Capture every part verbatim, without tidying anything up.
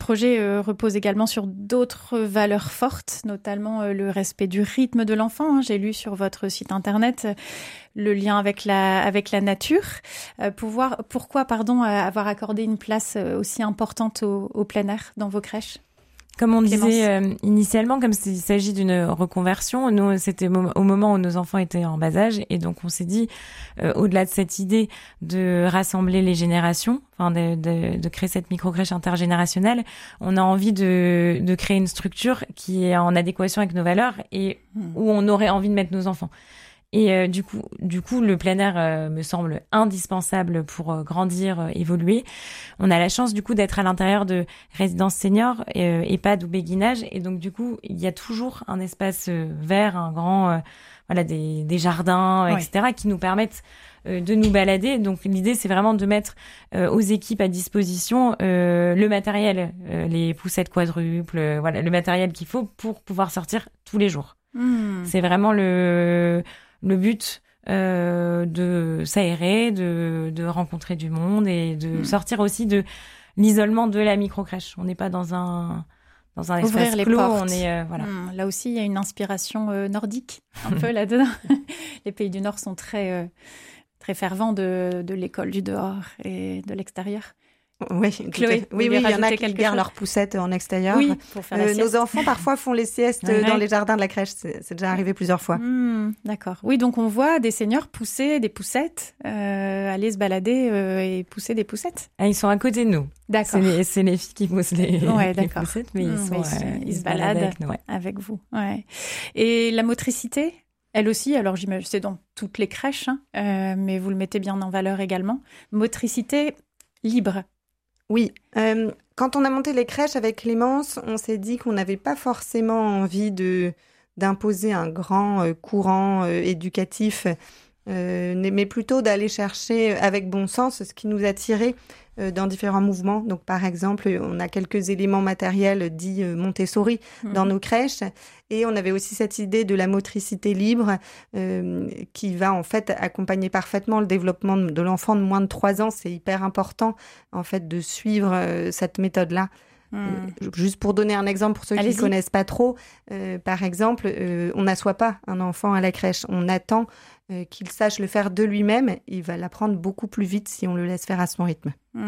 projet euh, repose également sur d'autres valeurs fortes, notamment euh, le respect du rythme de l'enfant. Hein. J'ai lu sur votre site internet euh, le lien avec la, avec la nature. Euh, pouvoir, pourquoi pardon, avoir accordé une place aussi importante au, au plein air dans vos crèches ? Comme on Clémence. disait euh, initialement, comme il s'agit d'une reconversion, nous, c'était au moment où nos enfants étaient en bas âge, et donc on s'est dit, euh, au-delà de cette idée de rassembler les générations, enfin de, de, de créer cette micro-crèche intergénérationnelle, on a envie de, de créer une structure qui est en adéquation avec nos valeurs et mmh. où on aurait envie de mettre nos enfants. Et euh, du coup, du coup, le plein air euh, me semble indispensable pour euh, grandir, euh, évoluer. On a la chance du coup d'être à l'intérieur de résidences seniors, euh, EHPAD ou béguinage, et donc du coup, il y a toujours un espace euh, vert, un grand, euh, voilà, des, des jardins, euh, ouais. et cetera, qui nous permettent euh, de nous balader. Donc l'idée, c'est vraiment de mettre euh, aux équipes à disposition euh, le matériel, euh, les poussettes quadruples, euh, voilà, le matériel qu'il faut pour pouvoir sortir tous les jours. Mmh. C'est vraiment le le but euh, de s'aérer, de, de rencontrer du monde et de mmh. sortir aussi de l'isolement de la microcrèche. On n'est pas dans un dans un Ouvrir espace les clos. portes. On est euh, voilà. Mmh. Là aussi, il y a une inspiration euh, nordique un peu là-dedans. Les pays du Nord sont très euh, très fervents de de l'école du dehors et de l'extérieur. Oui, Chloé, oui, oui, il y en a qui gardent leurs poussettes en extérieur. Oui, pour faire la euh, sieste. Nos enfants parfois font les siestes ouais. dans les jardins de la crèche. C'est, c'est déjà arrivé plusieurs fois. Mmh, d'accord. Oui, donc on voit des seniors pousser des poussettes, euh, aller se balader euh, et pousser des poussettes. Ah, ils sont à côté de nous. D'accord. C'est les, c'est les filles qui poussent les, ouais, les poussettes, mais ils, mmh, sont, mais euh, ils, ils se baladent, baladent avec, nous, ouais. avec vous. Ouais. Et la motricité, elle aussi, alors j'imagine c'est dans toutes les crèches, hein, euh, mais vous le mettez bien en valeur également. Motricité libre. Oui, euh, quand on a monté les crèches avec Clémence, on s'est dit qu'on n'avait pas forcément envie de, d'imposer un grand euh, courant euh, éducatif, euh, mais plutôt d'aller chercher avec bon sens ce qui nous attirait euh, dans différents mouvements. Donc, par exemple, on a quelques éléments matériels dits euh, Montessori mmh. dans nos crèches. Et on avait aussi cette idée de la motricité libre euh, qui va en fait accompagner parfaitement le développement de l'enfant de moins de trois ans. C'est hyper important en fait de suivre euh, cette méthode-là. Mmh. Euh, juste pour donner un exemple pour ceux Allez-y. qui ne connaissent pas trop, euh, par exemple, euh, on n'assoit pas un enfant à la crèche. On attend euh, qu'il sache le faire de lui-même. Il va l'apprendre beaucoup plus vite si on le laisse faire à son rythme. Mmh.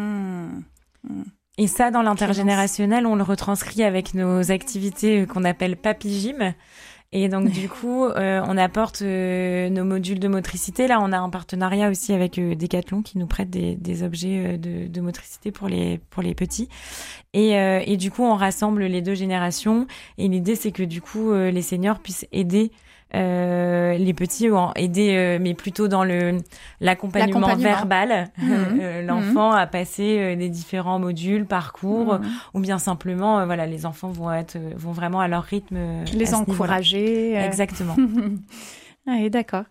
Mmh. Et ça, dans l'intergénérationnel, on le retranscrit avec nos activités qu'on appelle Papy Gym. Et donc, du coup, euh, on apporte euh, nos modules de motricité. Là, on a un partenariat aussi avec euh, Decathlon qui nous prête des, des objets euh, de, de motricité pour les, pour les petits. Et, euh, et du coup, on rassemble les deux générations. Et l'idée, c'est que du coup, euh, les seniors puissent aider Euh, les petits ont aidé, euh, mais plutôt dans le l'accompagnement, l'accompagnement. verbal, mmh. euh, l'enfant mmh. a passé euh, les différents modules, parcours, mmh. ou bien simplement, euh, voilà, les enfants vont être, vont vraiment à leur rythme, euh, les encourager. Euh... Exactement. Oui, d'accord.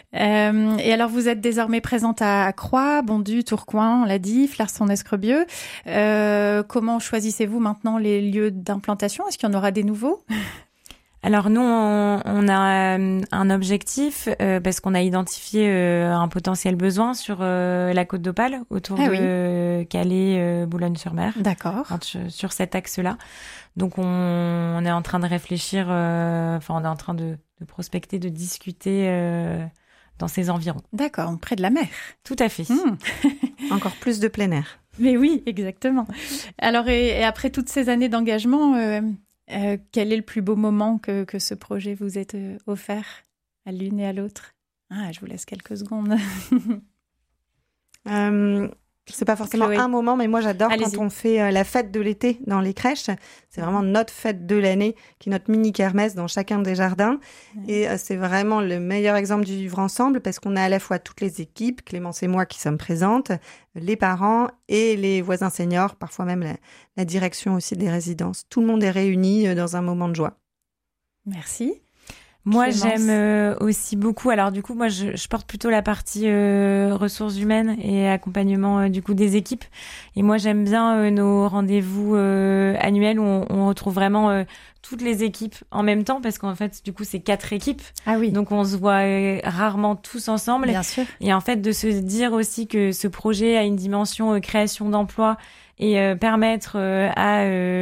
Euh, et alors, vous êtes désormais présente à Croix, Bondu, Tourcoing, on l'a dit, Flarson-Escrebieux. Euh, comment choisissez-vous maintenant les lieux d'implantation ? Est-ce qu'il y en aura des nouveaux ? Alors nous, on, on a un objectif euh, parce qu'on a identifié euh, un potentiel besoin sur euh, la Côte d'Opale, autour ah, de oui. Calais, euh, Boulogne-sur-Mer. D'accord. Sur cet axe-là. Donc on, on est en train de réfléchir, euh, enfin on est en train de, de prospecter, de discuter euh, dans ces environs. D'accord, près de la mer. Tout à fait. Mmh. Encore plus de plein air. Mais oui, exactement. Alors et, et après toutes ces années d'engagement... Euh... Euh, quel est le plus beau moment que, que ce projet vous ait euh, offert à l'une et à l'autre ? Ah, je vous laisse quelques secondes. euh, c'est pas forcément Chloé. Un moment, mais moi j'adore Allez-y. Quand on fait euh, la fête de l'été dans les crèches. C'est vraiment notre fête de l'année, qui est notre mini kermesse dans chacun des jardins. Ouais. Et euh, c'est vraiment le meilleur exemple du vivre ensemble parce qu'on a à la fois toutes les équipes, Clémence et moi qui sommes présentes, les parents et les voisins seniors, parfois même la, la direction aussi des résidences. Tout le monde est réuni euh, dans un moment de joie. Merci. Moi, Clémence. J'aime euh, aussi beaucoup. Alors, du coup, moi, je, je porte plutôt la partie euh, ressources humaines et accompagnement euh, du coup des équipes. Et moi, j'aime bien euh, nos rendez-vous euh, annuels où on, on retrouve vraiment euh, toutes les équipes en même temps parce qu'en fait, du coup, c'est quatre équipes. Ah oui. Donc, on se voit euh, rarement tous ensemble. Bien sûr. Et en fait, de se dire aussi que ce projet a une dimension euh, création d'emplois et euh, permettre euh, à euh,